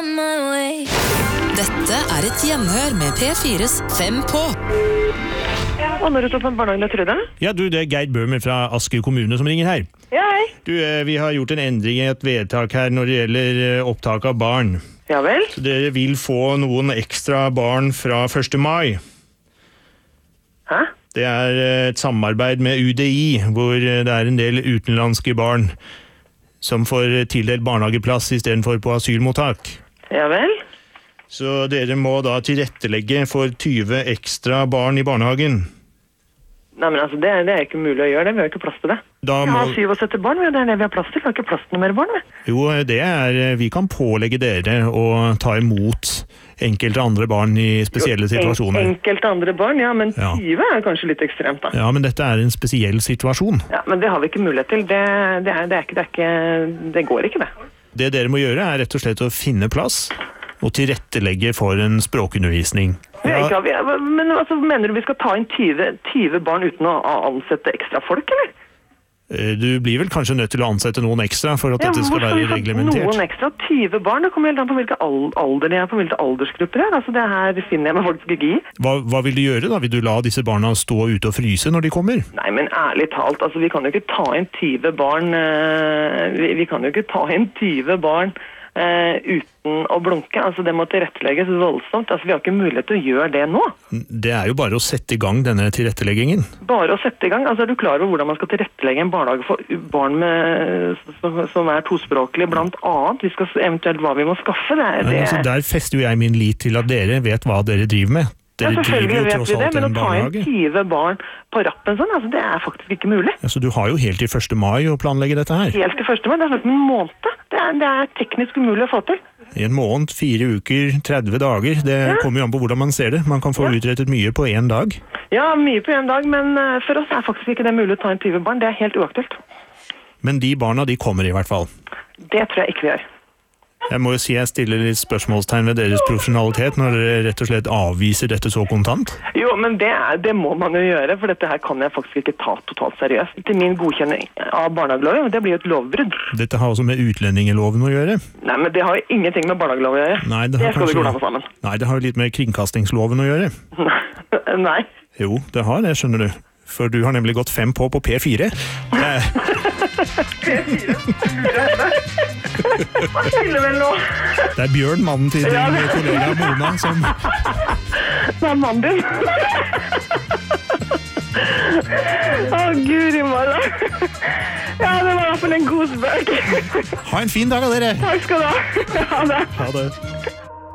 Dette et gjenhør med P4s 5 på. Og når du tar på en barnehage, Trude? Ja, du, det Geir Bøhmer fra Asker kommune som ringer her. Ja, hei. Du, vi har gjort en endring i et vedtak her når det gjelder opptak av barn. Ja vel? Så dere vil få noen ekstra barn fra 1. mai. Hæ? Det et samarbeid med UDI, hvor det en del utenlandske barn som får tildelt barnehageplass i stedet for på asylmottak. Ja vel? Så dere må da tilrettelegge for 20 ekstra barn i barnehagen. Nei, men altså, det ikke mulig å gjøre det. Vi har ikke plass til det. Da Vi har 77 barn, det det vi har plass til. Vi har ikke plass til noe mer barn, vi. Jo, det vi kan pålegge dere å ta imot enkelte andre barn i spesielle situasjoner. Enkelte andre barn, ja, men 20 kanskje litt ekstremt da. Ja, men dette en spesiell situasjon. Ja, men det har vi ikke mulighet til. Det går ikke, det. Det dere må gjøre rett og slett å finne plass og tilrettelegge for en språkundervisning. Ja. Men altså, mener du vi skal ta inn 20 barn uten å ansette ekstra folk, eller? Du blir vel kanskje nødt til å ansette noen ekstra for at dette skal være reglementert. Noen ekstra? 20 barn? Det kommer helt an på hvilke alder de på hvilke aldersgrupper Altså, det her finner jeg meg faktisk ikke i. Hva vil du gjøre da? Vil du la disse barna stå ute og fryse når de kommer? Nei, men ærlig talt, altså, vi kan jo ikke ta inn 20 barn vi kan jo ikke ta inn 20 barn uten å blunke. Altså, det må tilrettelegges voldsomt. Altså, vi har ikke mulighet til å gjøre det nå. Det jo bare å sette i gang denne tilretteleggingen. Bare å sette i gang? Altså, du klar over hvordan man skal tilrettelegge en barnehage for barn som tospråklige, blant annet? Vi skal eventuelt hva vi må skaffe. Altså, der fester jo jeg min lit til at dere vet hva dere driver med. Selvfølgelig vet vi det, men å ta inn 20 barn på rappen sånn, altså, det faktisk ikke mulig. Altså, du har jo helt til 1. mai å planlegge dette her. Helt til 1. mai? Det faktisk en måned. Det teknisk umulig å få til. I en måned, 4 uker, 30 dager. Det kommer jo an på hvordan man ser det. Man kan få utrettet mye på en dag. Ja, mye på en dag, men for oss faktisk ikke det mulig å ta inn 20 barn. Det helt uaktuelt. Men de barna, de kommer i hvert fall. Det tror jeg ikke vi gjør. Jeg må jo si jeg stiller litt spørsmålstegn ved deres profesjonalitet når dere rett og slett avviser dette så kontant. Jo, men det må man jo gjøre, for dette her kan jeg faktisk ikke ta totalt seriøst. Til min godkjenning av barnehageloven, det blir jo et lovbrudd. Dette har også med utlendingsloven å gjøre. Nei, men det har jo ingenting med barnehageloven å gjøre. Nei, det skal vi gå sammen. Nei, det har jo litt med kringkastingsloven å gjøre. Nei. Jo, det har det, skjønner du. For du har nemlig gått 5 på P4. P4? Hva skiller vel nå? Det Bjørn, mannen til din kollega Mona, som... Det mannen din. Gud i morgen. Ja, det var i hvert fall en god spøk. Ha en fin dag av dere. Takk skal du ha. Ha det. Ha det.